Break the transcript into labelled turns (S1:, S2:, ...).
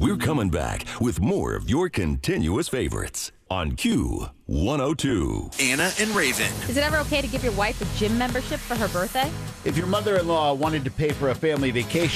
S1: We're coming back with more of your continuous favorites on Q102.
S2: Anna and Raven.
S3: Is it ever okay to give your wife a gym membership for her birthday?
S4: If your mother-in-law wanted to pay for a family vacation,